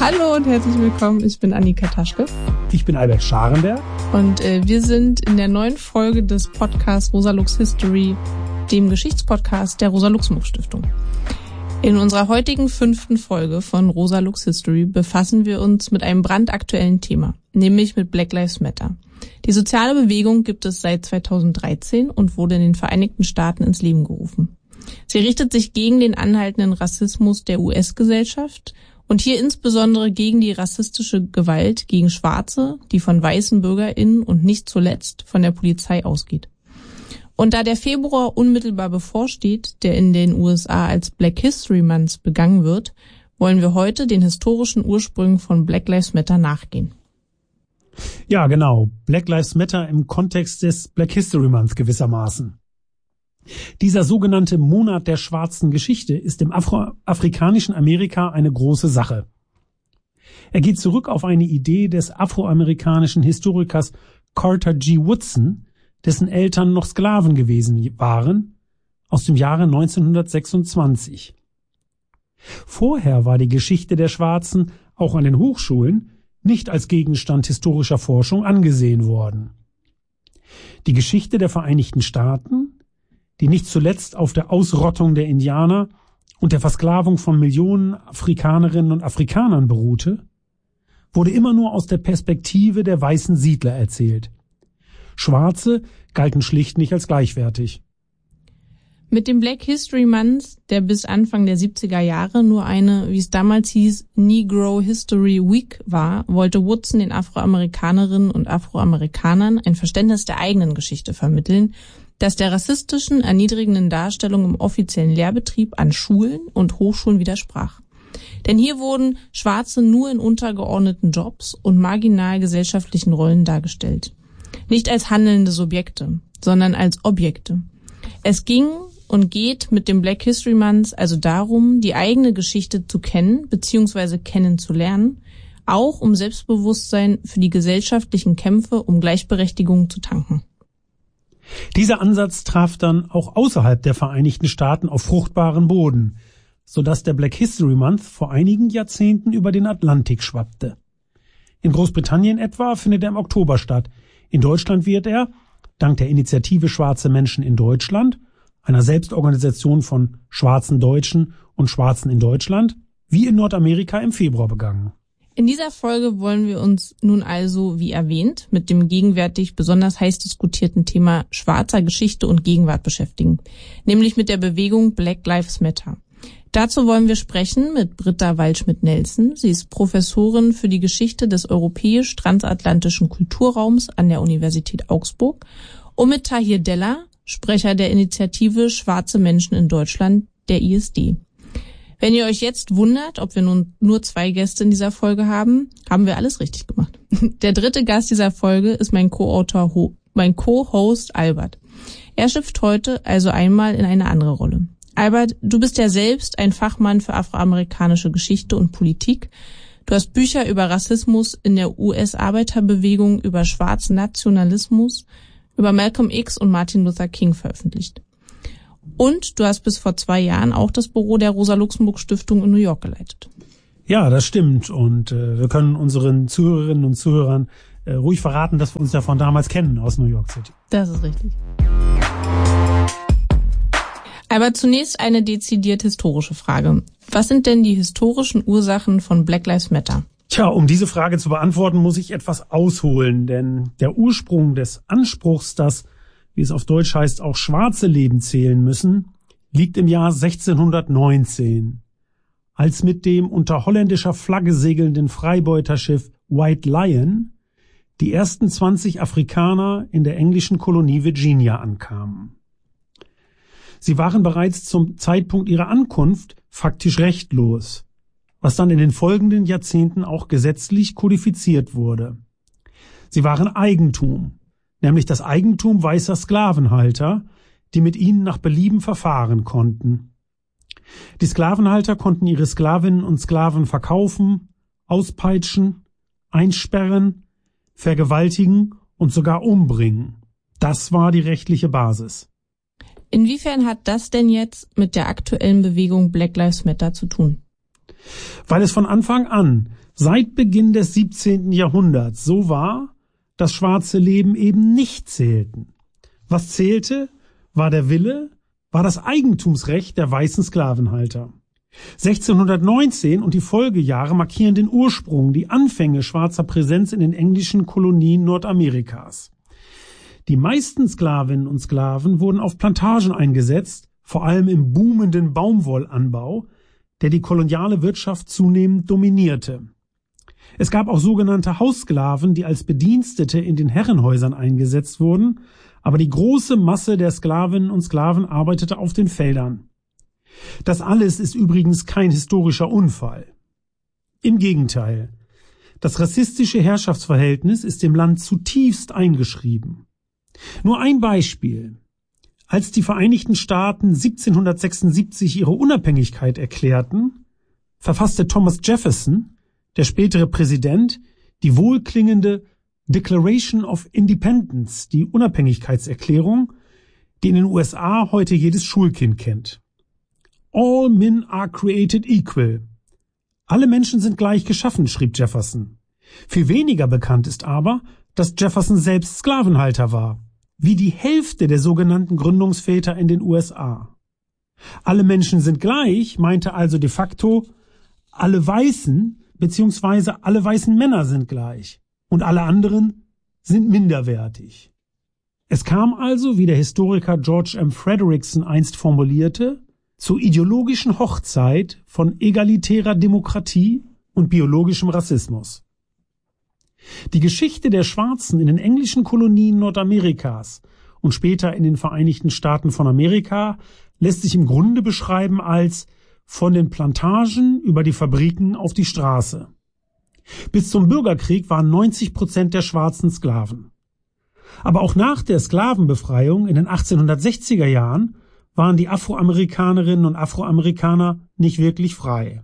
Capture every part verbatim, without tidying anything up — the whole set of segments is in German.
Hallo und herzlich willkommen, ich bin Annika Taschke. Ich bin Albert Scharenberg. Und äh, wir sind in der neuen Folge des Podcasts Rosa Lux History, dem Geschichtspodcast der Rosa-Luxemburg-Stiftung. In unserer heutigen fünften Folge von Rosa Lux History befassen wir uns mit einem brandaktuellen Thema, nämlich mit Black Lives Matter. Die soziale Bewegung gibt es seit zweitausenddreizehn und wurde in den Vereinigten Staaten ins Leben gerufen. Sie richtet sich gegen den anhaltenden Rassismus der U S-Gesellschaft und hier insbesondere gegen die rassistische Gewalt gegen Schwarze, die von weißen BürgerInnen und nicht zuletzt von der Polizei ausgeht. Und da der Februar unmittelbar bevorsteht, der in den U S A als Black History Month begangen wird, wollen wir heute den historischen Ursprüngen von Black Lives Matter nachgehen. Ja, genau. Black Lives Matter im Kontext des Black History Month gewissermaßen. Dieser sogenannte Monat der schwarzen Geschichte ist im afroamerikanischen Amerika eine große Sache. Er geht zurück auf eine Idee des afroamerikanischen Historikers Carter G. Woodson, dessen Eltern noch Sklaven gewesen waren, aus dem Jahre neunzehnhundertsechsundzwanzig. Vorher war die Geschichte der Schwarzen auch an den Hochschulen nicht als Gegenstand historischer Forschung angesehen worden. Die Geschichte der Vereinigten Staaten, die nicht zuletzt auf der Ausrottung der Indianer und der Versklavung von Millionen Afrikanerinnen und Afrikanern beruhte, wurde immer nur aus der Perspektive der weißen Siedler erzählt. Schwarze galten schlicht nicht als gleichwertig. Mit dem Black History Month, der bis Anfang der siebziger Jahre nur eine, wie es damals hieß, Negro History Week war, wollte Woodson den Afroamerikanerinnen und Afroamerikanern ein Verständnis der eigenen Geschichte vermitteln, das der rassistischen, erniedrigenden Darstellung im offiziellen Lehrbetrieb an Schulen und Hochschulen widersprach. Denn hier wurden Schwarze nur in untergeordneten Jobs und marginal gesellschaftlichen Rollen dargestellt. Nicht als handelnde Subjekte, sondern als Objekte. Es ging und geht mit dem Black History Month also darum, die eigene Geschichte zu kennen bzw. kennenzulernen, auch um Selbstbewusstsein für die gesellschaftlichen Kämpfe um Gleichberechtigung zu tanken. Dieser Ansatz traf dann auch außerhalb der Vereinigten Staaten auf fruchtbaren Boden, sodass der Black History Month vor einigen Jahrzehnten über den Atlantik schwappte. In Großbritannien etwa findet er im Oktober statt. In Deutschland wird er, dank der Initiative Schwarze Menschen in Deutschland, einer Selbstorganisation von schwarzen Deutschen und Schwarzen in Deutschland, wie in Nordamerika im Februar begangen. In dieser Folge wollen wir uns nun also, wie erwähnt, mit dem gegenwärtig besonders heiß diskutierten Thema schwarzer Geschichte und Gegenwart beschäftigen, nämlich mit der Bewegung Black Lives Matter. Dazu wollen wir sprechen mit Britta Waldschmidt-Nelson. Sie ist Professorin für die Geschichte des europäisch-transatlantischen Kulturraums an der Universität Augsburg, und mit Tahir Della, Sprecher der Initiative Schwarze Menschen in Deutschland, der I S D. Wenn ihr euch jetzt wundert, ob wir nun nur zwei Gäste in dieser Folge haben, haben wir alles richtig gemacht. Der dritte Gast dieser Folge ist mein Co-Autor, mein Co-Host Albert. Er schlüpft heute also einmal in eine andere Rolle. Albert, du bist ja selbst ein Fachmann für afroamerikanische Geschichte und Politik. Du hast Bücher über Rassismus in der U S-Arbeiterbewegung, über schwarzen Nationalismus, über Malcolm X und Martin Luther King veröffentlicht. Und du hast bis vor zwei Jahren auch das Büro der Rosa-Luxemburg-Stiftung in New York geleitet. Ja, das stimmt. Und äh, wir können unseren Zuhörerinnen und Zuhörern äh, ruhig verraten, dass wir uns ja von damals kennen aus New York City. Das ist richtig. Aber zunächst eine dezidiert historische Frage. Was sind denn die historischen Ursachen von Black Lives Matter? Tja, um diese Frage zu beantworten, muss ich etwas ausholen, denn der Ursprung des Anspruchs, dass, wie es auf Deutsch heißt, auch schwarze Leben zählen müssen, liegt im Jahr sechzehnhundertneunzehn, als mit dem unter holländischer Flagge segelnden Freibeuterschiff White Lion die ersten zwanzig Afrikaner in der englischen Kolonie Virginia ankamen. Sie waren bereits zum Zeitpunkt ihrer Ankunft faktisch rechtlos, was dann in den folgenden Jahrzehnten auch gesetzlich kodifiziert wurde. Sie waren Eigentum, nämlich das Eigentum weißer Sklavenhalter, die mit ihnen nach Belieben verfahren konnten. Die Sklavenhalter konnten ihre Sklavinnen und Sklaven verkaufen, auspeitschen, einsperren, vergewaltigen und sogar umbringen. Das war die rechtliche Basis. Inwiefern hat das denn jetzt mit der aktuellen Bewegung Black Lives Matter zu tun? Weil es von Anfang an, seit Beginn des siebzehnten Jahrhunderts, so war, dass schwarze Leben eben nicht zählten. Was zählte, war der Wille, war das Eigentumsrecht der weißen Sklavenhalter. sechzehnhundertneunzehn und die Folgejahre markieren den Ursprung, die Anfänge schwarzer Präsenz in den englischen Kolonien Nordamerikas. Die meisten Sklavinnen und Sklaven wurden auf Plantagen eingesetzt, vor allem im boomenden Baumwollanbau, der die koloniale Wirtschaft zunehmend dominierte. Es gab auch sogenannte Haussklaven, die als Bedienstete in den Herrenhäusern eingesetzt wurden, aber die große Masse der Sklavinnen und Sklaven arbeitete auf den Feldern. Das alles ist übrigens kein historischer Unfall. Im Gegenteil, das rassistische Herrschaftsverhältnis ist im Land zutiefst eingeschrieben. Nur ein Beispiel. Als die Vereinigten Staaten siebzehnhundertsechsundsiebzig ihre Unabhängigkeit erklärten, verfasste Thomas Jefferson, der spätere Präsident, die wohlklingende Declaration of Independence, die Unabhängigkeitserklärung, die in den U S A heute jedes Schulkind kennt. All men are created equal. Alle Menschen sind gleich geschaffen, schrieb Jefferson. Viel weniger bekannt ist aber, dass Jefferson selbst Sklavenhalter war, wie die Hälfte der sogenannten Gründungsväter in den U S A. Alle Menschen sind gleich meinte also de facto, alle Weißen bzw. alle weißen Männer sind gleich und alle anderen sind minderwertig. Es kam also, wie der Historiker George M. Frederickson einst formulierte, zur ideologischen Hochzeit von egalitärer Demokratie und biologischem Rassismus. Die Geschichte der Schwarzen in den englischen Kolonien Nordamerikas und später in den Vereinigten Staaten von Amerika lässt sich im Grunde beschreiben als von den Plantagen über die Fabriken auf die Straße. Bis zum Bürgerkrieg waren neunzig Prozent der Schwarzen Sklaven. Aber auch nach der Sklavenbefreiung in den achtzehnhundertsechziger Jahren waren die Afroamerikanerinnen und Afroamerikaner nicht wirklich frei.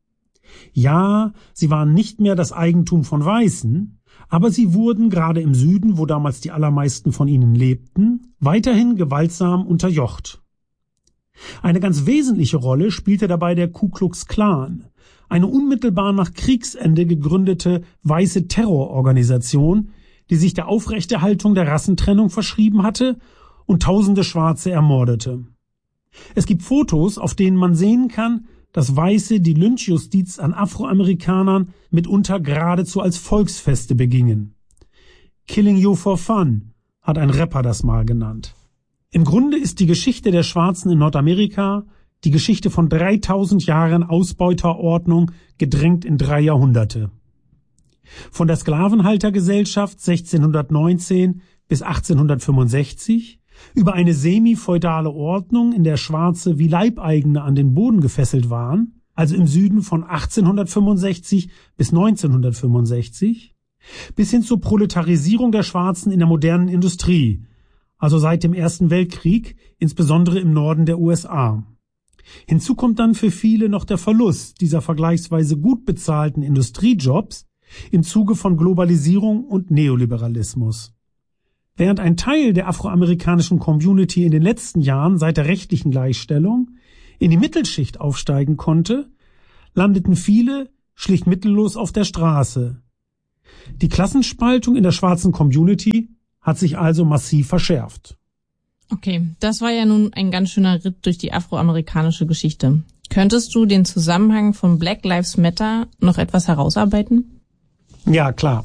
Ja, sie waren nicht mehr das Eigentum von Weißen, aber sie wurden gerade im Süden, wo damals die allermeisten von ihnen lebten, weiterhin gewaltsam unterjocht. Eine ganz wesentliche Rolle spielte dabei der Ku Klux Klan, eine unmittelbar nach Kriegsende gegründete weiße Terrororganisation, die sich der Aufrechterhaltung der Rassentrennung verschrieben hatte und tausende Schwarze ermordete. Es gibt Fotos, auf denen man sehen kann, dass Weiße die Lynchjustiz an Afroamerikanern mitunter geradezu als Volksfeste begingen. Killing you for fun, hat ein Rapper das mal genannt. Im Grunde ist die Geschichte der Schwarzen in Nordamerika die Geschichte von dreitausend Jahren Ausbeuterordnung gedrängt in drei Jahrhunderte. Von der Sklavenhaltergesellschaft sechzehnhundertneunzehn bis achtzehnhundertfünfundsechzig über eine semi-feudale Ordnung, in der Schwarze wie Leibeigene an den Boden gefesselt waren, also im Süden von achtzehnhundertfünfundsechzig bis neunzehnhundertfünfundsechzig, bis hin zur Proletarisierung der Schwarzen in der modernen Industrie, also seit dem Ersten Weltkrieg, insbesondere im Norden der U S A. Hinzu kommt dann für viele noch der Verlust dieser vergleichsweise gut bezahlten Industriejobs im Zuge von Globalisierung und Neoliberalismus. Während ein Teil der afroamerikanischen Community in den letzten Jahren seit der rechtlichen Gleichstellung in die Mittelschicht aufsteigen konnte, landeten viele schlicht mittellos auf der Straße. Die Klassenspaltung in der schwarzen Community hat sich also massiv verschärft. Okay, das war ja nun ein ganz schöner Ritt durch die afroamerikanische Geschichte. Könntest du den Zusammenhang von Black Lives Matter noch etwas herausarbeiten? Ja, klar.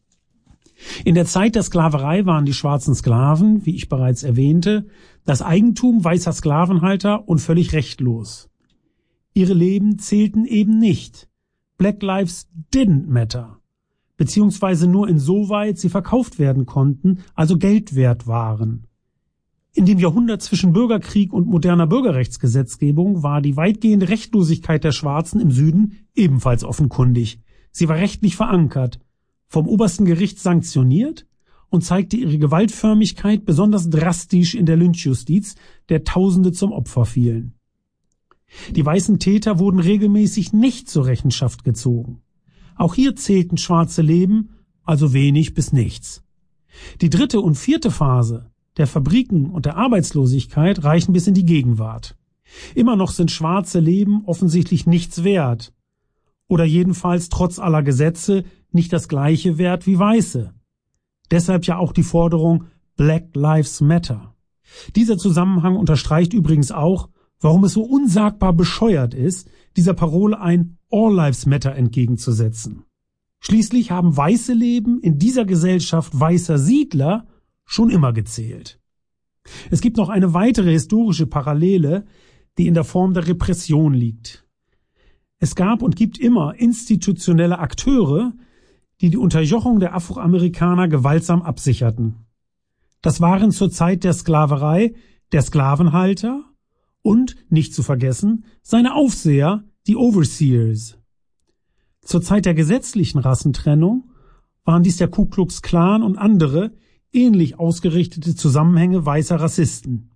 In der Zeit der Sklaverei waren die schwarzen Sklaven, wie ich bereits erwähnte, das Eigentum weißer Sklavenhalter und völlig rechtlos. Ihre Leben zählten eben nicht. Black Lives didn't matter, beziehungsweise nur insoweit sie verkauft werden konnten, also Geld wert waren. In dem Jahrhundert zwischen Bürgerkrieg und moderner Bürgerrechtsgesetzgebung war die weitgehende Rechtlosigkeit der Schwarzen im Süden ebenfalls offenkundig. Sie war rechtlich verankert, vom obersten Gericht sanktioniert und zeigte ihre Gewaltförmigkeit besonders drastisch in der Lynchjustiz, der Tausende zum Opfer fielen. Die weißen Täter wurden regelmäßig nicht zur Rechenschaft gezogen. Auch hier zählten schwarze Leben, also wenig bis nichts. Die dritte und vierte Phase der Fabriken und der Arbeitslosigkeit reichen bis in die Gegenwart. Immer noch sind schwarze Leben offensichtlich nichts wert. oder jedenfalls trotz aller Gesetze nicht das gleiche Wert wie Weiße. Deshalb ja auch die Forderung Black Lives Matter. Dieser Zusammenhang unterstreicht übrigens auch, warum es so unsagbar bescheuert ist, dieser Parole ein All Lives Matter entgegenzusetzen. Schließlich haben weiße Leben in dieser Gesellschaft weißer Siedler schon immer gezählt. Es gibt noch eine weitere historische Parallele, die in der Form der Repression liegt. Es gab und gibt immer institutionelle Akteure, die die Unterjochung der Afroamerikaner gewaltsam absicherten. Das waren zur Zeit der Sklaverei der Sklavenhalter und, nicht zu vergessen, seine Aufseher, die Overseers. Zur Zeit der gesetzlichen Rassentrennung waren dies der Ku Klux Klan und andere ähnlich ausgerichtete Zusammenhänge weißer Rassisten.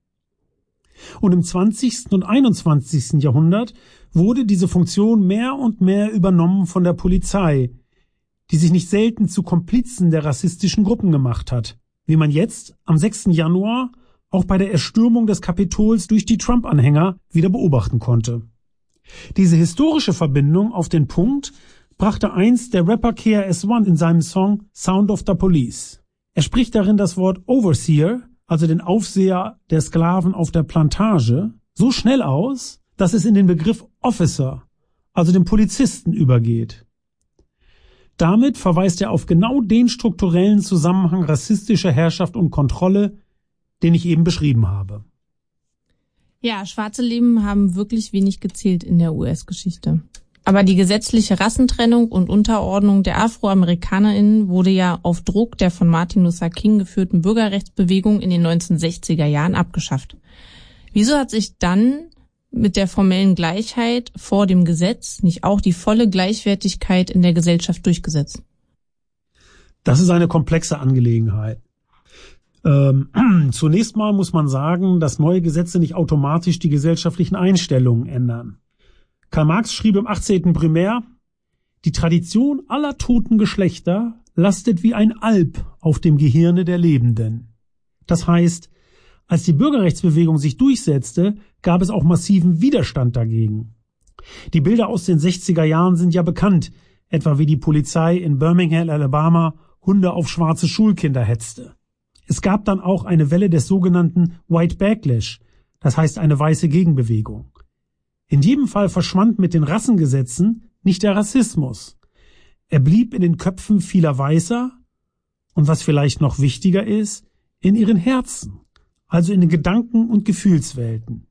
Und im zwanzigsten und einundzwanzigsten Jahrhundert wurde diese Funktion mehr und mehr übernommen von der Polizei, die sich nicht selten zu Komplizen der rassistischen Gruppen gemacht hat, wie man jetzt am sechsten Januar auch bei der Erstürmung des Kapitols durch die Trump-Anhänger wieder beobachten konnte. Diese historische Verbindung auf den Punkt brachte einst der Rapper K R S One in seinem Song Sound of the Police. Er spricht darin das Wort Overseer, also den Aufseher der Sklaven auf der Plantage, so schnell aus, dass es in den Begriff Officer, also den Polizisten, übergeht. Damit verweist er auf genau den strukturellen Zusammenhang rassistischer Herrschaft und Kontrolle, den ich eben beschrieben habe. Ja, schwarze Leben haben wirklich wenig gezählt in der U S-Geschichte. Aber die gesetzliche Rassentrennung und Unterordnung der AfroamerikanerInnen wurde ja auf Druck der von Martin Luther King geführten Bürgerrechtsbewegung in den neunzehnhundertsechziger Jahren abgeschafft. Wieso hat sich dann mit der formellen Gleichheit vor dem Gesetz nicht auch die volle Gleichwertigkeit in der Gesellschaft durchgesetzt? Das ist eine komplexe Angelegenheit. Ähm, zunächst mal muss man sagen, dass neue Gesetze nicht automatisch die gesellschaftlichen Einstellungen ändern. Karl Marx schrieb im achtzehnten Primär, die Tradition aller toten Geschlechter lastet wie ein Alp auf dem Gehirne der Lebenden. Das heißt, als die Bürgerrechtsbewegung sich durchsetzte, gab es auch massiven Widerstand dagegen. Die Bilder aus den sechziger Jahren sind ja bekannt, etwa wie die Polizei in Birmingham, Alabama, Hunde auf schwarze Schulkinder hetzte. Es gab dann auch eine Welle des sogenannten White Backlash, das heißt eine weiße Gegenbewegung. In jedem Fall verschwand mit den Rassengesetzen nicht der Rassismus. Er blieb in den Köpfen vieler Weißer und, was vielleicht noch wichtiger ist, in ihren Herzen, also in den Gedanken- und Gefühlswelten.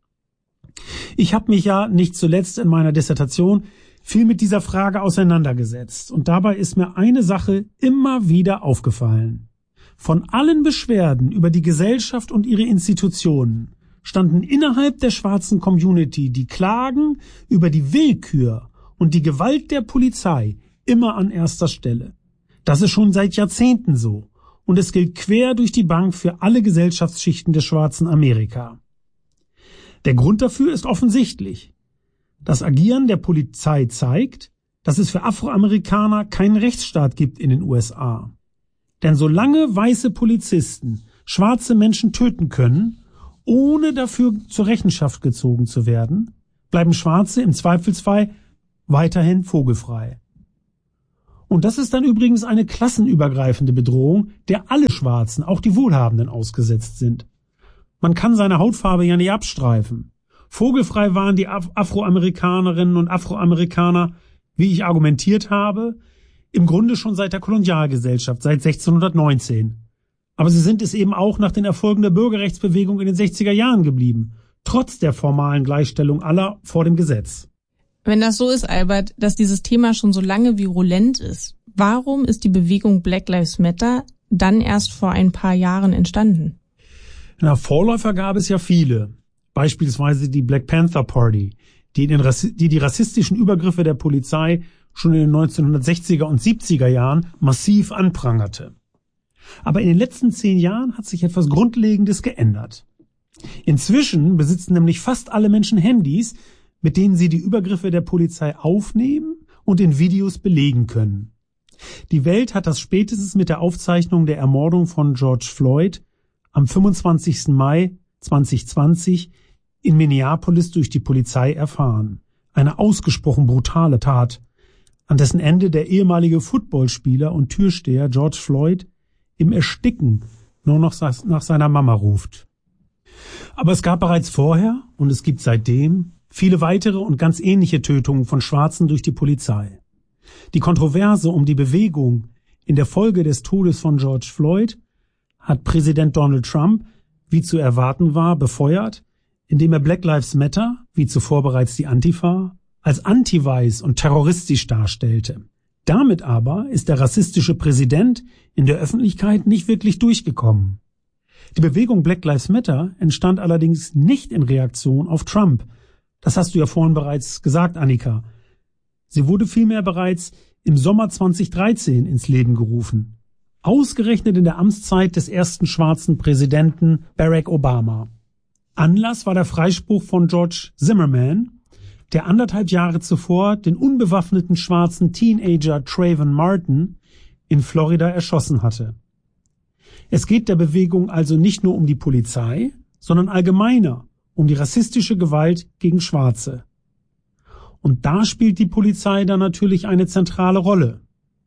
Ich habe mich ja nicht zuletzt in meiner Dissertation viel mit dieser Frage auseinandergesetzt und dabei ist mir eine Sache immer wieder aufgefallen. Von allen Beschwerden über die Gesellschaft und ihre Institutionen standen innerhalb der schwarzen Community die Klagen über die Willkür und die Gewalt der Polizei immer an erster Stelle. Das ist schon seit Jahrzehnten so und es gilt quer durch die Bank für alle Gesellschaftsschichten des schwarzen Amerika. Der Grund dafür ist offensichtlich. Das Agieren der Polizei zeigt, dass es für Afroamerikaner keinen Rechtsstaat gibt in den U S A. Denn solange weiße Polizisten schwarze Menschen töten können, ohne dafür zur Rechenschaft gezogen zu werden, bleiben Schwarze im Zweifelsfall weiterhin vogelfrei. Und das ist dann übrigens eine klassenübergreifende Bedrohung, der alle Schwarzen, auch die Wohlhabenden, ausgesetzt sind. Man kann seine Hautfarbe ja nicht abstreifen. Vogelfrei waren die Af- Afroamerikanerinnen und Afroamerikaner, wie ich argumentiert habe, im Grunde schon seit der Kolonialgesellschaft, seit sechzehnhundertneunzehn. Aber sie sind es eben auch nach den Erfolgen der Bürgerrechtsbewegung in den sechziger Jahren geblieben, trotz der formalen Gleichstellung aller vor dem Gesetz. Wenn das so ist, Albert, dass dieses Thema schon so lange virulent ist, warum ist die Bewegung Black Lives Matter dann erst vor ein paar Jahren entstanden? Na, Vorläufer gab es ja viele. Beispielsweise die Black Panther Party, die, den Rassi- die die rassistischen Übergriffe der Polizei schon in den neunzehnhundertsechziger und siebziger Jahren massiv anprangerte. Aber in den letzten zehn Jahren hat sich etwas Grundlegendes geändert. Inzwischen besitzen nämlich fast alle Menschen Handys, mit denen sie die Übergriffe der Polizei aufnehmen und in Videos belegen können. Die Welt hat das spätestens mit der Aufzeichnung der Ermordung von George Floyd am fünfundzwanzigsten Mai zweitausendzwanzig in Minneapolis durch die Polizei erfahren. Eine ausgesprochen brutale Tat, an dessen Ende der ehemalige Footballspieler und Türsteher George Floyd im Ersticken nur noch nach seiner Mama ruft. Aber es gab bereits vorher und es gibt seitdem viele weitere und ganz ähnliche Tötungen von Schwarzen durch die Polizei. Die Kontroverse um die Bewegung in der Folge des Todes von George Floyd hat Präsident Donald Trump, wie zu erwarten war, befeuert, indem er Black Lives Matter, wie zuvor bereits die Antifa, als anti-weiß und terroristisch darstellte. Damit aber ist der rassistische Präsident in der Öffentlichkeit nicht wirklich durchgekommen. Die Bewegung Black Lives Matter entstand allerdings nicht in Reaktion auf Trump. Das hast du ja vorhin bereits gesagt, Annika. Sie wurde vielmehr bereits im Sommer zweitausenddreizehn ins Leben gerufen. Ausgerechnet in der Amtszeit des ersten schwarzen Präsidenten Barack Obama. Anlass war der Freispruch von George Zimmerman, der anderthalb Jahre zuvor den unbewaffneten schwarzen Teenager Trayvon Martin in Florida erschossen hatte. Es geht der Bewegung also nicht nur um die Polizei, sondern allgemeiner um die rassistische Gewalt gegen Schwarze. Und da spielt die Polizei dann natürlich eine zentrale Rolle.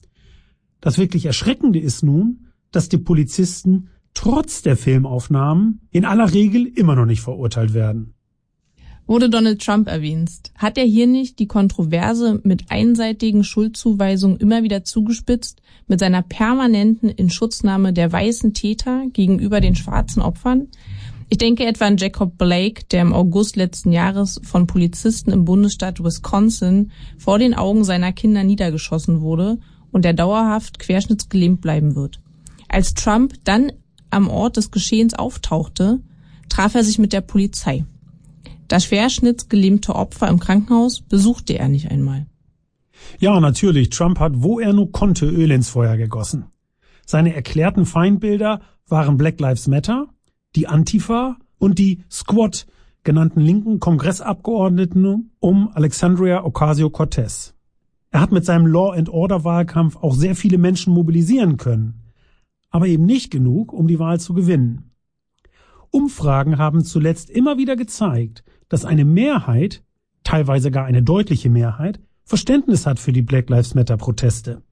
Das wirklich Erschreckende ist nun, dass die Polizisten trotz der Filmaufnahmen in aller Regel immer noch nicht verurteilt werden. Wurde Donald Trump erwähnt, hat er hier nicht die Kontroverse mit einseitigen Schuldzuweisungen immer wieder zugespitzt, mit seiner permanenten Inschutznahme der weißen Täter gegenüber den schwarzen Opfern? Ich denke etwa an Jacob Blake, der im August letzten Jahres von Polizisten im Bundesstaat Wisconsin vor den Augen seiner Kinder niedergeschossen wurde und der dauerhaft querschnittsgelähmt bleiben wird. Als Trump dann am Ort des Geschehens auftauchte, traf er sich mit der Polizei. Das querschnittsgelähmte Opfer im Krankenhaus besuchte er nicht einmal. Ja, natürlich. Trump hat, wo er nur konnte, Öl ins Feuer gegossen. Seine erklärten Feindbilder waren Black Lives Matter, die Antifa und die Squad genannten linken Kongressabgeordneten um Alexandria Ocasio-Cortez. Er hat mit seinem Law-and-Order-Wahlkampf auch sehr viele Menschen mobilisieren können, aber eben nicht genug, um die Wahl zu gewinnen. Umfragen haben zuletzt immer wieder gezeigt, dass eine Mehrheit, teilweise gar eine deutliche Mehrheit, Verständnis hat für die Black Lives Matter-Proteste.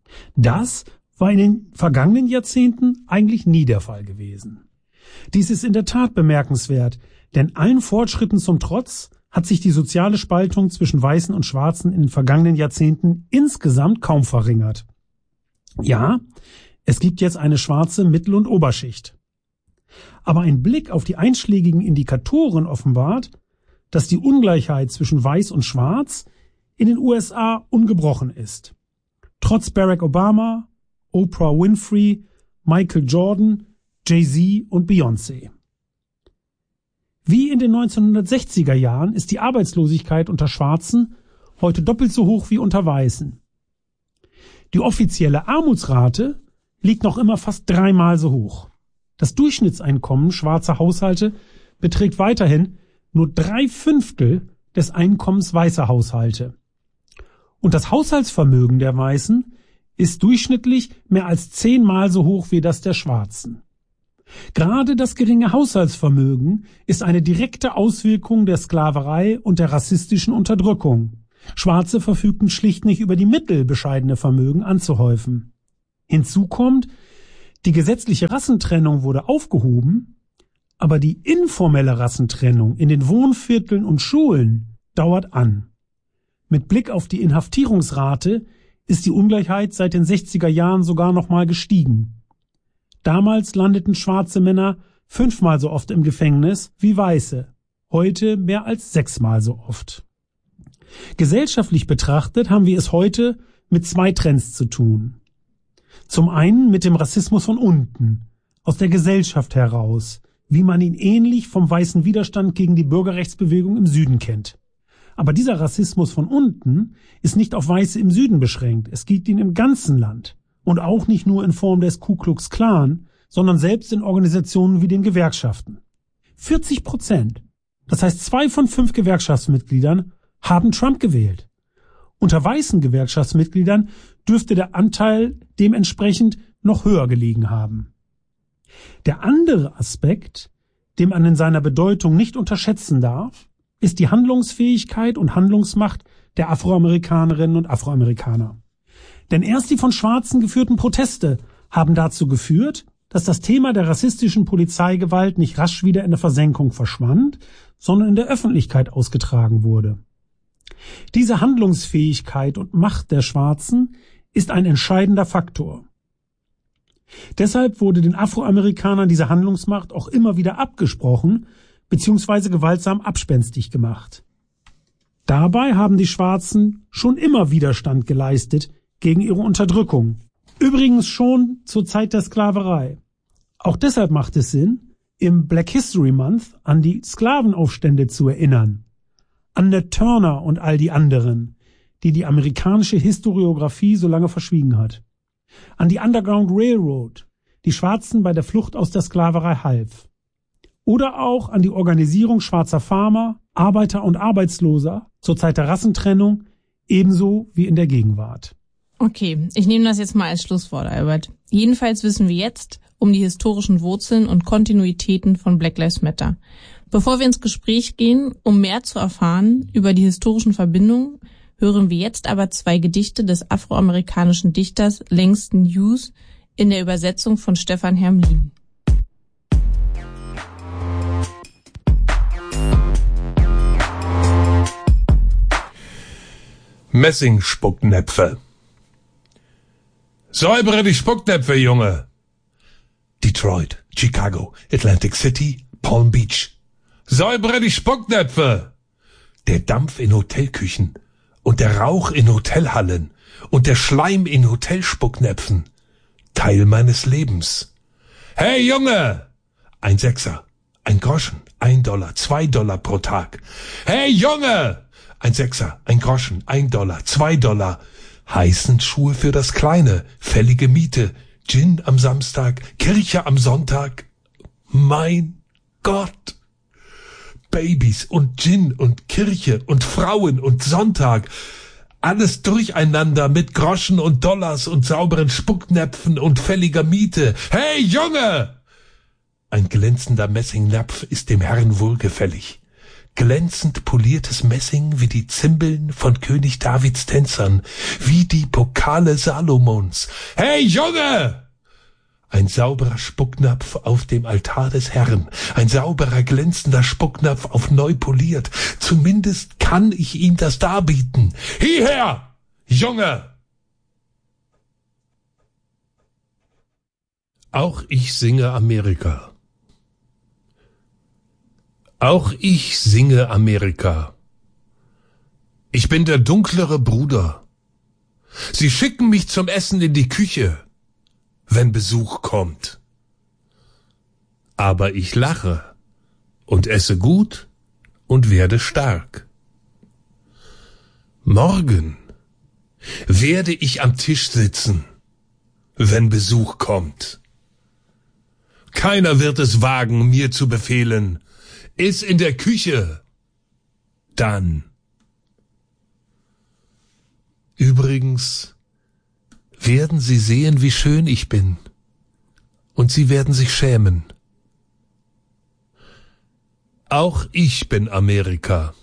Das war in den vergangenen Jahrzehnten eigentlich nie der Fall gewesen. Dies ist in der Tat bemerkenswert, denn allen Fortschritten zum Trotz hat sich die soziale Spaltung zwischen Weißen und Schwarzen in den vergangenen Jahrzehnten insgesamt kaum verringert. Ja, es gibt jetzt eine schwarze Mittel- und Oberschicht. Aber ein Blick auf die einschlägigen Indikatoren offenbart, dass die Ungleichheit zwischen Weiß und Schwarz in den U S A ungebrochen ist. Trotz Barack Obama, Oprah Winfrey, Michael Jordan, Jay-Z und Beyoncé. Wie in den neunzehnhundertsechziger Jahren ist die Arbeitslosigkeit unter Schwarzen heute doppelt so hoch wie unter Weißen. Die offizielle Armutsrate liegt noch immer fast dreimal so hoch. Das Durchschnittseinkommen schwarzer Haushalte beträgt weiterhin nur drei Fünftel des Einkommens weißer Haushalte. Und das Haushaltsvermögen der Weißen ist durchschnittlich mehr als zehnmal so hoch wie das der Schwarzen. Gerade das geringe Haushaltsvermögen ist eine direkte Auswirkung der Sklaverei und der rassistischen Unterdrückung. Schwarze verfügten schlicht nicht über die Mittel, bescheidene Vermögen anzuhäufen. Hinzu kommt, die gesetzliche Rassentrennung wurde aufgehoben, aber die informelle Rassentrennung in den Wohnvierteln und Schulen dauert an. Mit Blick auf die Inhaftierungsrate ist die Ungleichheit seit den sechziger Jahren sogar noch mal gestiegen. Damals landeten schwarze Männer fünfmal so oft im Gefängnis wie weiße, heute mehr als sechsmal so oft. Gesellschaftlich betrachtet haben wir es heute mit zwei Trends zu tun. Zum einen mit dem Rassismus von unten, aus der Gesellschaft heraus, wie man ihn ähnlich vom weißen Widerstand gegen die Bürgerrechtsbewegung im Süden kennt. Aber dieser Rassismus von unten ist nicht auf Weiße im Süden beschränkt, es gibt ihn im ganzen Land. Und auch nicht nur in Form des Ku Klux Klan, sondern selbst in Organisationen wie den Gewerkschaften. vierzig Prozent, das heißt zwei von fünf Gewerkschaftsmitgliedern, haben Trump gewählt. Unter weißen Gewerkschaftsmitgliedern dürfte der Anteil dementsprechend noch höher gelegen haben. Der andere Aspekt, den man in seiner Bedeutung nicht unterschätzen darf, ist die Handlungsfähigkeit und Handlungsmacht der Afroamerikanerinnen und Afroamerikaner. Denn erst die von Schwarzen geführten Proteste haben dazu geführt, dass das Thema der rassistischen Polizeigewalt nicht rasch wieder in der Versenkung verschwand, sondern in der Öffentlichkeit ausgetragen wurde. Diese Handlungsfähigkeit und Macht der Schwarzen ist ein entscheidender Faktor. Deshalb wurde den Afroamerikanern diese Handlungsmacht auch immer wieder abgesprochen bzw. gewaltsam abspenstig gemacht. Dabei haben die Schwarzen schon immer Widerstand geleistet gegen ihre Unterdrückung. Übrigens schon zur Zeit der Sklaverei. Auch deshalb macht es Sinn, im Black History Month an die Sklavenaufstände zu erinnern, an Nat Turner und all die anderen, die die amerikanische Historiographie so lange verschwiegen hat, an die Underground Railroad, die Schwarzen bei der Flucht aus der Sklaverei half, oder auch an die Organisierung schwarzer Farmer, Arbeiter und Arbeitsloser zur Zeit der Rassentrennung, ebenso wie in der Gegenwart. Okay, ich nehme das jetzt mal als Schlusswort, Albert. Jedenfalls wissen wir jetzt um die historischen Wurzeln und Kontinuitäten von Black Lives Matter. Bevor wir ins Gespräch gehen, um mehr zu erfahren über die historischen Verbindungen, hören wir jetzt aber zwei Gedichte des afroamerikanischen Dichters Langston Hughes in der Übersetzung von Stefan Hermlin. Messingspucknäpfe. Säubere die Spucknäpfe, Junge! Detroit, Chicago, Atlantic City, Palm Beach. Säubere die Spucknäpfe! Der Dampf in Hotelküchen und der Rauch in Hotelhallen und der Schleim in Hotelspucknäpfen. Teil meines Lebens. Hey, Junge! Ein Sechser, ein Groschen, ein Dollar, zwei Dollar pro Tag. Hey, Junge! Ein Sechser, ein Groschen, ein Dollar, zwei Dollar. Heißenschuhe für das Kleine, fällige Miete, Gin am Samstag, Kirche am Sonntag. Mein Gott! Babys und Gin und Kirche und Frauen und Sonntag. Alles durcheinander mit Groschen und Dollars und sauberen Spucknäpfen und fälliger Miete. Hey, Junge! Ein glänzender Messingnapf ist dem Herrn wohlgefällig. Glänzend poliertes Messing wie die Zimbeln von König Davids Tänzern, wie die Pokale Salomons. Hey, Junge! Ein sauberer Spucknapf auf dem Altar des Herrn, ein sauberer, glänzender Spucknapf auf neu poliert. Zumindest kann ich ihm das darbieten. Hierher, Junge! Auch ich singe Amerika. Auch ich singe Amerika. Ich bin der dunklere Bruder. Sie schicken mich zum Essen in die Küche, wenn Besuch kommt. Aber ich lache und esse gut und werde stark. Morgen werde ich am Tisch sitzen, wenn Besuch kommt. Keiner wird es wagen, mir zu befehlen, iss in der Küche, dann. Übrigens werden Sie sehen, wie schön ich bin, und Sie werden sich schämen. Auch ich bin Amerika.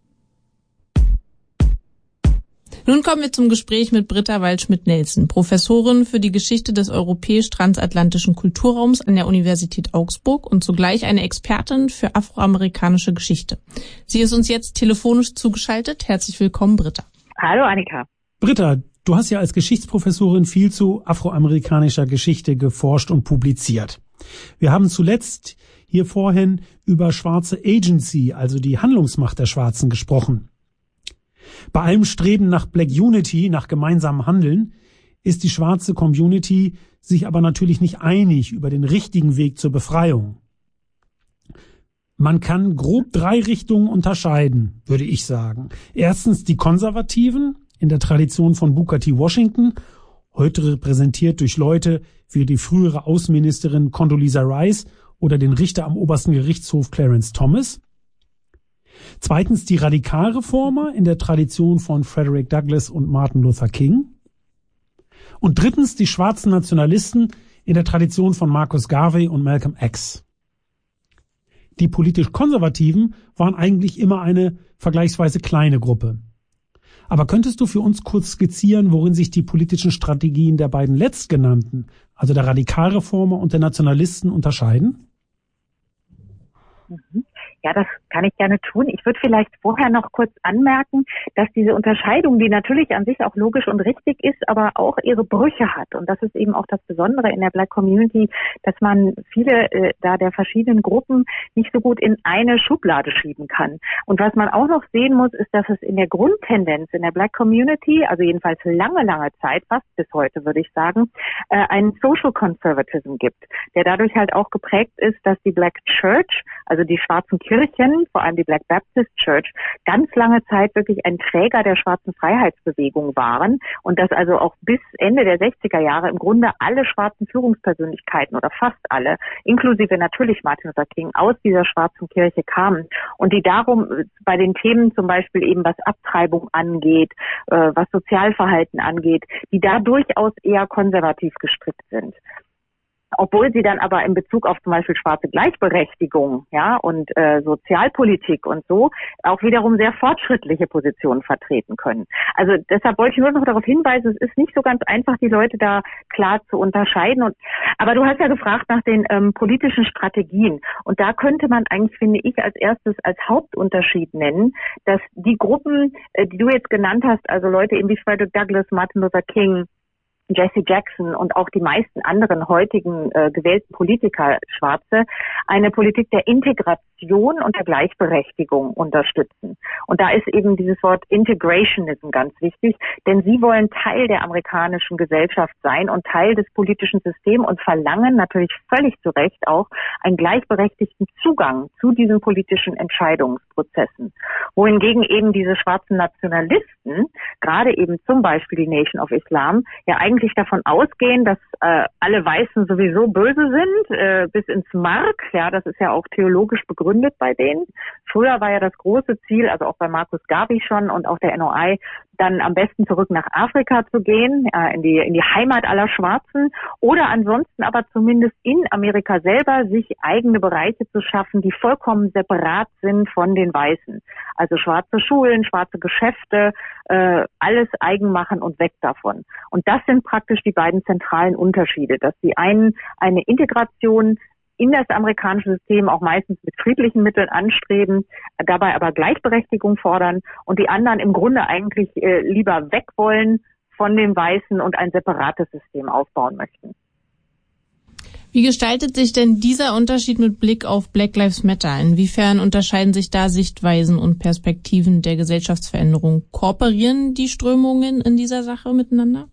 Nun kommen wir zum Gespräch mit Britta Waldschmidt-Nelson, Professorin für die Geschichte des europäisch-transatlantischen Kulturraums an der Universität Augsburg und zugleich eine Expertin für afroamerikanische Geschichte. Sie ist uns jetzt telefonisch zugeschaltet. Herzlich willkommen, Britta. Hallo, Annika. Britta, du hast ja als Geschichtsprofessorin viel zu afroamerikanischer Geschichte geforscht und publiziert. Wir haben zuletzt hier vorhin über schwarze Agency, also die Handlungsmacht der Schwarzen, gesprochen. Bei allem Streben nach Black Unity, nach gemeinsamem Handeln, ist die schwarze Community sich aber natürlich nicht einig über den richtigen Weg zur Befreiung. Man kann grob drei Richtungen unterscheiden, würde ich sagen. Erstens die Konservativen in der Tradition von Booker T. Washington, heute repräsentiert durch Leute wie die frühere Außenministerin Condoleezza Rice oder den Richter am obersten Gerichtshof Clarence Thomas. Zweitens die Radikalreformer in der Tradition von Frederick Douglass und Martin Luther King. Und drittens die schwarzen Nationalisten in der Tradition von Marcus Garvey und Malcolm X. Die politisch Konservativen waren eigentlich immer eine vergleichsweise kleine Gruppe. Aber könntest du für uns kurz skizzieren, worin sich die politischen Strategien der beiden letztgenannten, also der Radikalreformer und der Nationalisten, unterscheiden? Mhm. Ja, das kann ich gerne tun. Ich würde vielleicht vorher noch kurz anmerken, dass diese Unterscheidung, die natürlich an sich auch logisch und richtig ist, aber auch ihre Brüche hat. Und das ist eben auch das Besondere in der Black Community, dass man viele äh, da der verschiedenen Gruppen nicht so gut in eine Schublade schieben kann. Und was man auch noch sehen muss, ist, dass es in der Grundtendenz in der Black Community, also jedenfalls lange, lange Zeit, fast bis heute würde ich sagen, äh, einen Social Conservatism gibt, der dadurch halt auch geprägt ist, dass die Black Church, also die schwarzen Kirchen, vor allem die Black Baptist Church, ganz lange Zeit wirklich ein Träger der schwarzen Freiheitsbewegung waren und dass also auch bis Ende der sechziger Jahre im Grunde alle schwarzen Führungspersönlichkeiten oder fast alle, inklusive natürlich Martin Luther King, aus dieser schwarzen Kirche kamen und die darum bei den Themen zum Beispiel eben was Abtreibung angeht, äh, was Sozialverhalten angeht, die da durchaus eher konservativ gestrickt sind. Obwohl sie dann aber in Bezug auf zum Beispiel schwarze Gleichberechtigung, ja, und äh, Sozialpolitik und so auch wiederum sehr fortschrittliche Positionen vertreten können. Also deshalb wollte ich nur noch darauf hinweisen, es ist nicht so ganz einfach, die Leute da klar zu unterscheiden. Und aber du hast ja gefragt nach den ähm, politischen Strategien. Und da könnte man eigentlich, finde ich, als erstes als Hauptunterschied nennen, dass die Gruppen, äh, die du jetzt genannt hast, also Leute eben wie Frederick Douglass, Martin Luther King, Jesse Jackson und auch die meisten anderen heutigen äh, gewählten Politiker, Schwarze, eine Politik der Integration und der Gleichberechtigung unterstützen. Und da ist eben dieses Wort Integrationism ganz wichtig, denn sie wollen Teil der amerikanischen Gesellschaft sein und Teil des politischen Systems und verlangen natürlich völlig zu Recht auch einen gleichberechtigten Zugang zu diesen politischen Entscheidungsprozessen. Wohingegen eben diese schwarzen Nationalisten, gerade eben zum Beispiel die Nation of Islam, ja eigentlich davon ausgehen, dass äh, alle Weißen sowieso böse sind, äh, bis ins Mark. Ja, das ist ja auch theologisch begründet bei denen. Früher war ja das große Ziel, also auch bei Marcus Garvey schon und auch der N O I, dann am besten zurück nach Afrika zu gehen, äh, in die in die Heimat aller Schwarzen oder ansonsten aber zumindest in Amerika selber sich eigene Bereiche zu schaffen, die vollkommen separat sind von den Weißen. Also schwarze Schulen, schwarze Geschäfte, äh, alles eigen machen und weg davon. Und das sind praktisch die beiden zentralen Unterschiede, dass die einen eine Integration in das amerikanische System auch meistens mit friedlichen Mitteln anstreben, dabei aber Gleichberechtigung fordern und die anderen im Grunde eigentlich äh, lieber weg wollen von den Weißen und ein separates System aufbauen möchten. Wie gestaltet sich denn dieser Unterschied mit Blick auf Black Lives Matter? Inwiefern unterscheiden sich da Sichtweisen und Perspektiven der Gesellschaftsveränderung? Kooperieren die Strömungen in dieser Sache miteinander?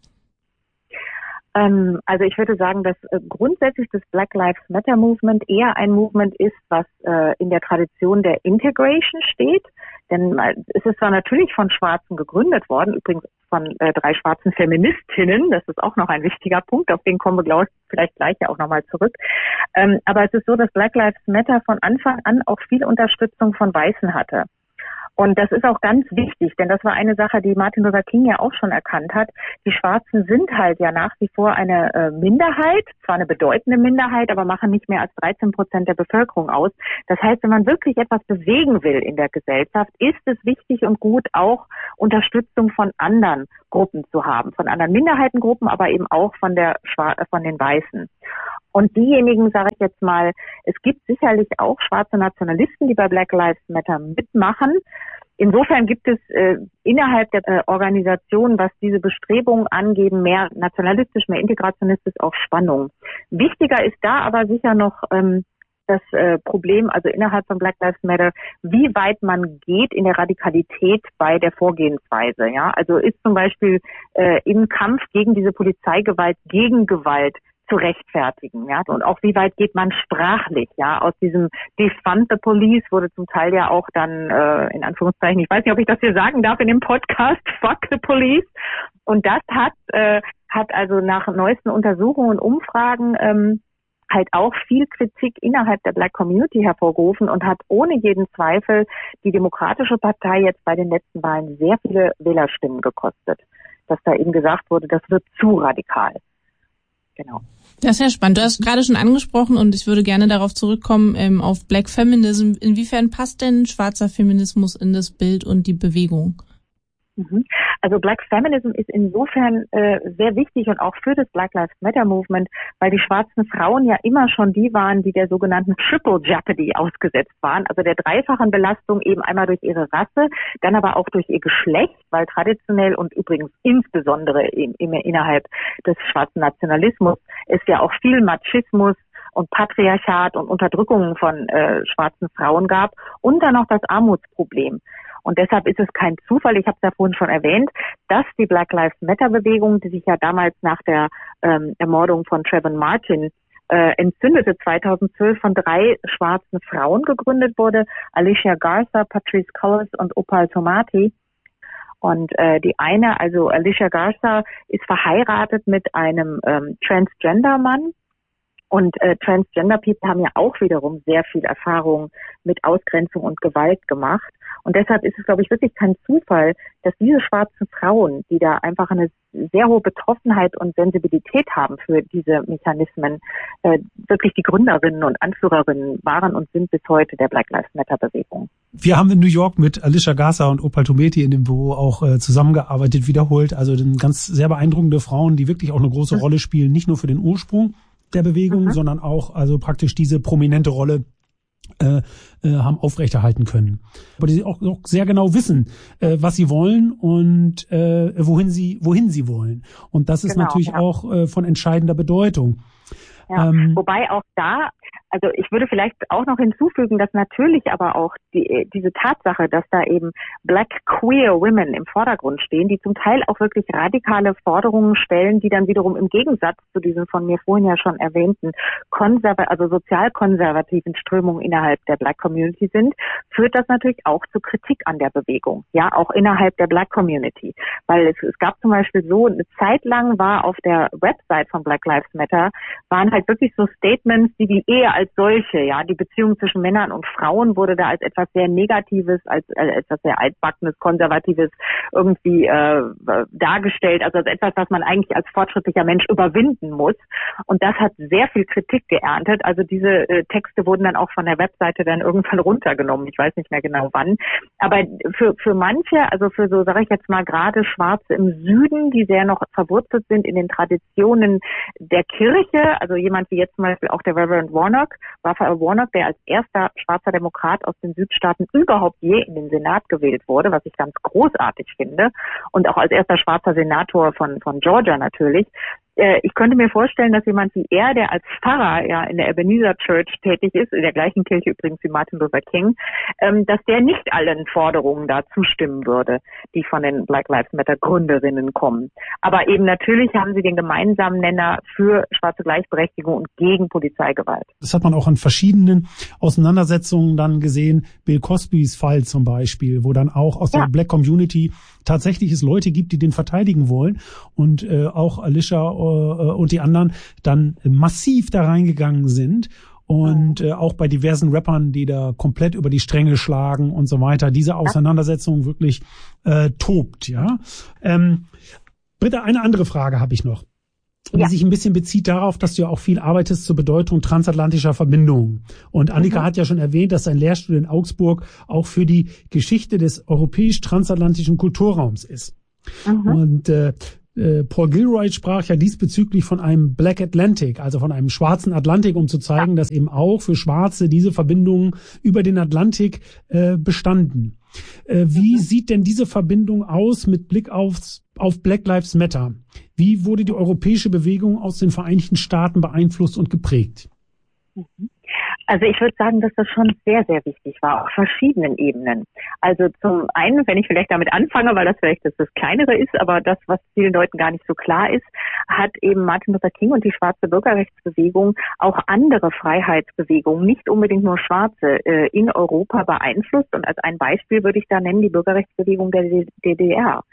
Also ich würde sagen, dass äh, grundsätzlich das Black Lives Matter Movement eher ein Movement ist, was äh, in der Tradition der Integration steht. Denn äh, es ist zwar natürlich von Schwarzen gegründet worden, übrigens von äh, drei schwarzen Feministinnen, das ist auch noch ein wichtiger Punkt, auf den kommen wir glaube ich vielleicht gleich ja auch nochmal zurück. Ähm, aber es ist so, dass Black Lives Matter von Anfang an auch viel Unterstützung von Weißen hatte. Und das ist auch ganz wichtig, denn das war eine Sache, die Martin Luther King ja auch schon erkannt hat. Die Schwarzen sind halt ja nach wie vor eine äh, Minderheit, zwar eine bedeutende Minderheit, aber machen nicht mehr als dreizehn Prozent der Bevölkerung aus. Das heißt, wenn man wirklich etwas bewegen will in der Gesellschaft, ist es wichtig und gut, auch Unterstützung von anderen Gruppen zu haben, von anderen Minderheitengruppen, aber eben auch von der Schwar- von den Weißen. Und diejenigen, sage ich jetzt mal, es gibt sicherlich auch schwarze Nationalisten, die bei Black Lives Matter mitmachen. Insofern gibt es äh, innerhalb der äh, Organisation, was diese Bestrebungen angeben, mehr nationalistisch, mehr integrationistisch, auch Spannung. Wichtiger ist da aber sicher noch ähm, das äh, Problem, also innerhalb von Black Lives Matter, wie weit man geht in der Radikalität bei der Vorgehensweise. Ja, also ist zum Beispiel äh, im Kampf gegen diese Polizeigewalt, gegen Gewalt zu rechtfertigen, ja, und auch wie weit geht man sprachlich, ja, aus diesem Defund the Police wurde zum Teil ja auch dann, äh, in Anführungszeichen, ich weiß nicht, ob ich das hier sagen darf in dem Podcast, Fuck the Police, und das hat, äh, hat also nach neuesten Untersuchungen und Umfragen, ähm, halt auch viel Kritik innerhalb der Black Community hervorgerufen und hat ohne jeden Zweifel die Demokratische Partei jetzt bei den letzten Wahlen sehr viele Wählerstimmen gekostet, dass da eben gesagt wurde, das wird zu radikal. Genau. Das ist ja spannend. Du hast gerade schon angesprochen und ich würde gerne darauf zurückkommen, ähm, auf Black Feminism. Inwiefern passt denn schwarzer Feminismus in das Bild und die Bewegung? Also Black Feminism ist insofern äh, sehr wichtig und auch für das Black Lives Matter Movement, weil die schwarzen Frauen ja immer schon die waren, die der sogenannten Triple Jeopardy ausgesetzt waren, also der dreifachen Belastung eben einmal durch ihre Rasse, dann aber auch durch ihr Geschlecht, weil traditionell und übrigens insbesondere in, in, innerhalb des schwarzen Nationalismus ist ja auch viel Machismus und Patriarchat und Unterdrückung von äh, schwarzen Frauen gab und dann noch das Armutsproblem. Und deshalb ist es kein Zufall, ich habe es ja vorhin schon erwähnt, dass die Black Lives Matter Bewegung, die sich ja damals nach der ähm, Ermordung von Trayvon Martin äh, entzündete, zweitausendzwölf von drei schwarzen Frauen gegründet wurde, Alicia Garza, Patrisse Cullors und Opal Tometi. Und äh, die eine, also Alicia Garza, ist verheiratet mit einem ähm, Transgender-Mann. Und äh, Transgender People haben ja auch wiederum sehr viel Erfahrung mit Ausgrenzung und Gewalt gemacht. Und deshalb ist es, glaube ich, wirklich kein Zufall, dass diese schwarzen Frauen, die da einfach eine sehr hohe Betroffenheit und Sensibilität haben für diese Mechanismen, äh, wirklich die Gründerinnen und Anführerinnen waren und sind bis heute der Black Lives Matter Bewegung. Wir haben in New York mit Alicia Garza und Opal Tometi in dem Büro auch äh, zusammengearbeitet, wiederholt. Also ganz sehr beeindruckende Frauen, die wirklich auch eine große mhm. Rolle spielen, nicht nur für den Ursprung der Bewegung, mhm. sondern auch also praktisch diese prominente Rolle äh, äh, haben aufrechterhalten können. Aber die auch, auch sehr genau wissen, äh, was sie wollen und äh, wohin sie wohin sie wollen. Und das ist genau, natürlich ja. auch äh, von entscheidender Bedeutung. Ja, ähm, wobei auch da, also ich würde vielleicht auch noch hinzufügen, dass natürlich aber auch die, diese Tatsache, dass da eben Black Queer Women im Vordergrund stehen, die zum Teil auch wirklich radikale Forderungen stellen, die dann wiederum im Gegensatz zu diesen von mir vorhin ja schon erwähnten konserva- also sozialkonservativen Strömungen innerhalb der Black Community sind, führt das natürlich auch zu Kritik an der Bewegung, ja, auch innerhalb der Black Community. Weil es, es gab zum Beispiel so, eine Zeit lang war auf der Website von Black Lives Matter, waren halt wirklich so Statements, die die Ehe als solche, ja, die Beziehung zwischen Männern und Frauen wurde da als etwas sehr Negatives, als, als etwas sehr altbackenes, konservatives irgendwie äh, dargestellt, also als etwas, was man eigentlich als fortschrittlicher Mensch überwinden muss. Und das hat sehr viel Kritik geerntet. Also diese äh, Texte wurden dann auch von der Webseite dann irgendwann runtergenommen. Ich weiß nicht mehr genau wann. Aber für für manche, also für so, sage ich jetzt mal, gerade Schwarze im Süden, die sehr noch verwurzelt sind in den Traditionen der Kirche, also jemand wie jetzt zum Beispiel auch der Reverend Warnock, Raphael Warnock, der als erster schwarzer Demokrat aus den Südstaaten überhaupt je in den Senat gewählt wurde, was ich ganz großartig finde, und auch als erster schwarzer Senator von von Georgia natürlich. Ich könnte mir vorstellen, dass jemand wie er, der als Pfarrer ja in der Ebenezer Church tätig ist, in der gleichen Kirche übrigens wie Martin Luther King, dass der nicht allen Forderungen da zustimmen würde, die von den Black Lives Matter Gründerinnen kommen. Aber eben natürlich haben sie den gemeinsamen Nenner für schwarze Gleichberechtigung und gegen Polizeigewalt. Das hat man auch an verschiedenen Auseinandersetzungen dann gesehen. Bill Cosbys Fall zum Beispiel, wo dann auch aus ja. der Black Community tatsächlich es Leute gibt, die den verteidigen wollen, und äh, auch Alicia äh, und die anderen dann massiv da reingegangen sind. Und äh, auch bei diversen Rappern, die da komplett über die Stränge schlagen und so weiter, diese Auseinandersetzung wirklich äh, tobt, ja. Ähm, Britta, eine andere Frage habe ich noch, die ja. sich ein bisschen bezieht darauf, dass du ja auch viel arbeitest zur Bedeutung transatlantischer Verbindungen. Und Annika mhm. hat ja schon erwähnt, dass ein Lehrstuhl in Augsburg auch für die Geschichte des europäisch-transatlantischen Kulturraums ist. Mhm. Und äh, Paul Gilroy sprach ja diesbezüglich von einem Black Atlantic, also von einem schwarzen Atlantik, um zu zeigen, dass eben auch für Schwarze diese Verbindungen über den Atlantik äh, bestanden. Äh, wie mhm. sieht denn diese Verbindung aus mit Blick aufs, auf Black Lives Matter? Wie wurde die europäische Bewegung aus den Vereinigten Staaten beeinflusst und geprägt? Mhm. Also ich würde sagen, dass das schon sehr, sehr wichtig war, auf verschiedenen Ebenen. Also zum einen, wenn ich vielleicht damit anfange, weil das vielleicht das, das Kleinere ist, aber das, was vielen Leuten gar nicht so klar ist, hat eben Martin Luther King und die schwarze Bürgerrechtsbewegung auch andere Freiheitsbewegungen, nicht unbedingt nur Schwarze, äh, in Europa beeinflusst. Und als ein Beispiel würde ich da nennen die Bürgerrechtsbewegung der D D R.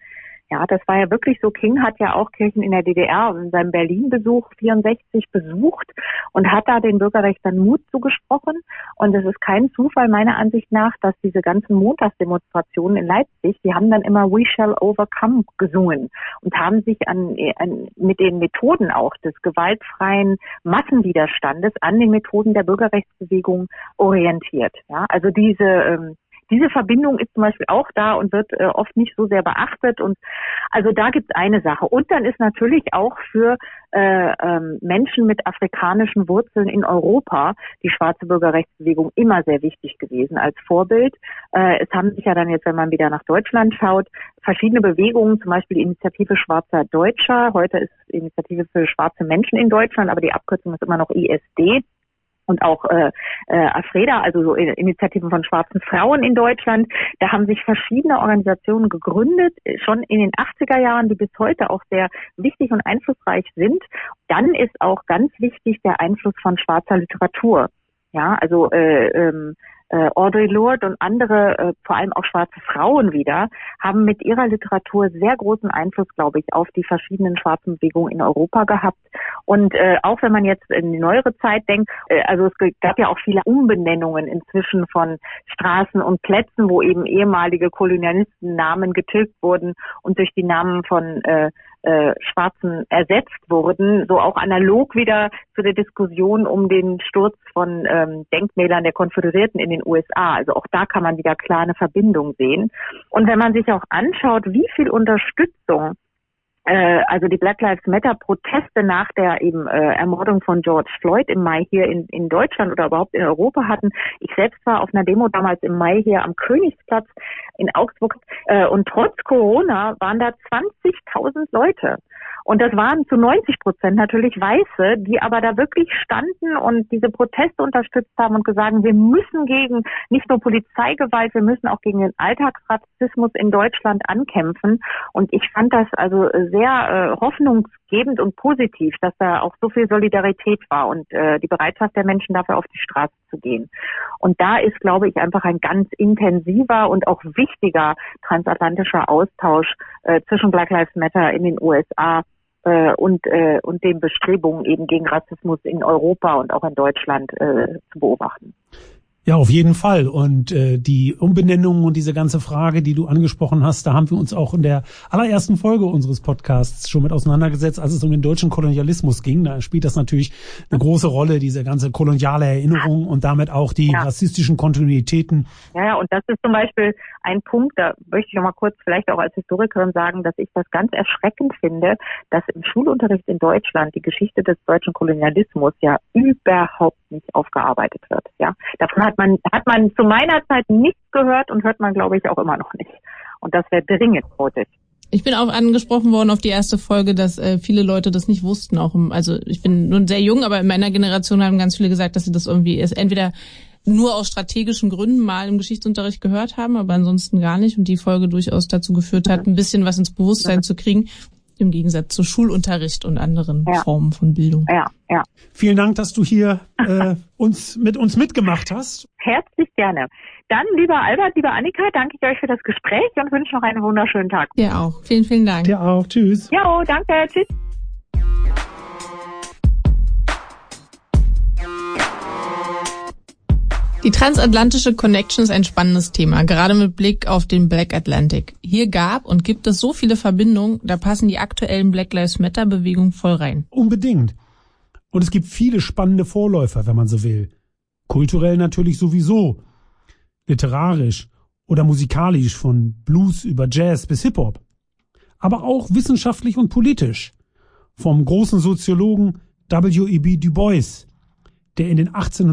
Ja, das war ja wirklich so. King hat ja auch Kirchen in der D D R in seinem Berlin-Besuch vierundsechzig besucht und hat da den Bürgerrechtlern Mut zugesprochen. Und es ist kein Zufall meiner Ansicht nach, dass diese ganzen Montagsdemonstrationen in Leipzig, die haben dann immer We Shall Overcome gesungen und haben sich an, an mit den Methoden auch des gewaltfreien Massenwiderstandes an den Methoden der Bürgerrechtsbewegung orientiert. Ja, also diese ähm, Diese Verbindung ist zum Beispiel auch da und wird äh, oft nicht so sehr beachtet. Und also da gibt's eine Sache. Und dann ist natürlich auch für äh, ähm, Menschen mit afrikanischen Wurzeln in Europa die schwarze Bürgerrechtsbewegung immer sehr wichtig gewesen als Vorbild. Äh, es haben sich ja dann jetzt, wenn man wieder nach Deutschland schaut, verschiedene Bewegungen, zum Beispiel die Initiative Schwarzer Deutscher. Heute ist es Initiative für schwarze Menschen in Deutschland, aber die Abkürzung ist immer noch I S D. Und auch äh, äh, AFREDA, also so Initiativen von schwarzen Frauen in Deutschland. Da haben sich verschiedene Organisationen gegründet, schon in den achtziger Jahren, die bis heute auch sehr wichtig und einflussreich sind. Dann ist auch ganz wichtig der Einfluss von schwarzer Literatur. Ja, also äh, ähm, äh, Audre Lorde und andere, äh, vor allem auch schwarze Frauen wieder, haben mit ihrer Literatur sehr großen Einfluss, glaube ich, auf die verschiedenen schwarzen Bewegungen in Europa gehabt. Und äh, auch wenn man jetzt in die neuere Zeit denkt, äh, also es gab ja auch viele Umbenennungen inzwischen von Straßen und Plätzen, wo eben ehemalige Kolonialistennamen getilgt wurden und durch die Namen von äh, äh, Schwarzen ersetzt wurden, so auch analog wieder zu der Diskussion um den Sturz von ähm, Denkmälern der Konföderierten in den U S A. Also auch da kann man wieder klar eine Verbindung sehen. Und wenn man sich auch anschaut, wie viel Unterstützung also die Black Lives Matter Proteste nach der eben äh, Ermordung von George Floyd im Mai hier in, in Deutschland oder überhaupt in Europa hatten. Ich selbst war auf einer Demo damals im Mai hier am Königsplatz in Augsburg äh, und trotz Corona waren da zwanzigtausend Leute. Und das waren zu neunzig Prozent natürlich Weiße, die aber da wirklich standen und diese Proteste unterstützt haben und gesagt haben, wir müssen gegen nicht nur Polizeigewalt, wir müssen auch gegen den Alltagsrassismus in Deutschland ankämpfen. Und ich fand das also sehr äh, hoffnungsgebend und positiv, dass da auch so viel Solidarität war und äh, die Bereitschaft der Menschen dafür auf die Straße zu gehen. Und da ist, glaube ich, einfach ein ganz intensiver und auch wichtiger transatlantischer Austausch äh, zwischen Black Lives Matter in den U S A und äh, und den Bestrebungen eben gegen Rassismus in Europa und auch in Deutschland äh, zu beobachten. Ja, auf jeden Fall. Und äh, die Umbenennung und diese ganze Frage, die du angesprochen hast, da haben wir uns auch in der allerersten Folge unseres Podcasts schon mit auseinandergesetzt, als es um den deutschen Kolonialismus ging. Da spielt das natürlich eine große Rolle, diese ganze koloniale Erinnerung und damit auch die ja. rassistischen Kontinuitäten. Ja, ja, und das ist zum Beispiel ein Punkt, da möchte ich noch mal kurz vielleicht auch als Historikerin sagen, dass ich das ganz erschreckend finde, dass im Schulunterricht in Deutschland die Geschichte des deutschen Kolonialismus ja überhaupt nicht aufgearbeitet wird. Ja, davon hat man hat man zu meiner Zeit nichts gehört und hört man, glaube ich, auch immer noch nicht. Und das wäre dringend nötig. Ich bin auch angesprochen worden auf die erste Folge, dass äh, viele Leute das nicht wussten. Auch im, also ich bin nun sehr jung, aber in meiner Generation haben ganz viele gesagt, dass sie das irgendwie ist, entweder nur aus strategischen Gründen mal im Geschichtsunterricht gehört haben, aber ansonsten gar nicht. Und die Folge durchaus dazu geführt hat, ein bisschen was ins Bewusstsein zu kriegen. Im Gegensatz zu Schulunterricht und anderen ja. Formen von Bildung. Ja, ja. Vielen Dank, dass du hier äh, uns mit uns mitgemacht hast. Herzlich gerne. Dann, lieber Albert, lieber Annika, danke ich euch für das Gespräch und wünsche noch einen wunderschönen Tag. Dir auch. Vielen, vielen Dank. Dir auch. Tschüss. Jo, danke. Tschüss. Die transatlantische Connection ist ein spannendes Thema, gerade mit Blick auf den Black Atlantic. Hier gab und gibt es so viele Verbindungen, da passen die aktuellen Black Lives Matter Bewegungen voll rein. Unbedingt. Und es gibt viele spannende Vorläufer, wenn man so will. Kulturell natürlich sowieso. Literarisch oder musikalisch von Blues über Jazz bis Hip-Hop. Aber auch wissenschaftlich und politisch. Vom großen Soziologen W E B Du Bois, der in den achtzehnhundertsiebzigern